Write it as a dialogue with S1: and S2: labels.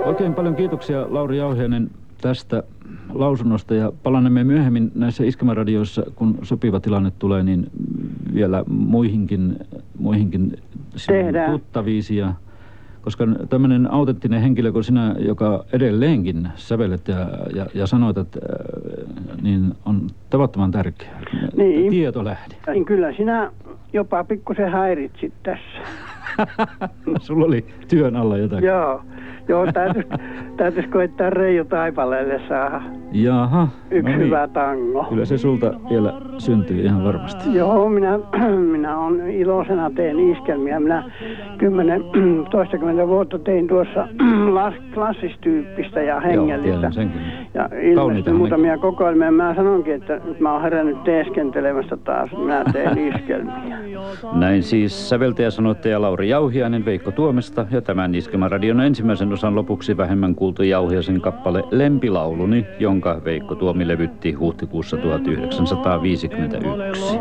S1: Oikein paljon kiitoksia Lauri Jauhiainen tästä lausunnosta ja palanemme myöhemmin näissä Iskelmäradioissa, kun sopiva tilanne tulee, niin vielä muihinkin tuttaviisi. Koska tämmöinen autenttinen henkilö kuin sinä, joka edelleenkin sävelet ja sanoit, että niin on tavattoman tärkeä tietolähde.
S2: Niin kyllä sinä jopa pikkusen häiritsit tässä.
S1: Sulla oli työn alla jotakin.
S2: Joo, täytyisi koittaa Reijo Taipaleelle saada
S1: Jaha,
S2: yksi hyvä tango.
S1: Kyllä se sulta vielä syntyy ihan varmasti.
S2: Joo, minä on iloisena teen iskelmiä. Minä 10-20 vuotta tein tuossa klassistyyppistä ja hengellistä.
S1: Joo, tiedän senkin.
S2: Ja ilmestyi muutamia kokoelmia. Mä sanonkin, että nyt mä oon herännyt teeskentelemästä taas. Minä teen iskelmiä.
S1: Näin siis säveltäjä sanoittaja Lauri Jauhiainen Veikko Tuomesta ja tämän Iskelmäradion ensimmäisen osan lopuksi vähemmän kuultu Jauhiaisen kappale Lempilauluni, jonka Veikko Tuomi levytti huhtikuussa 1951.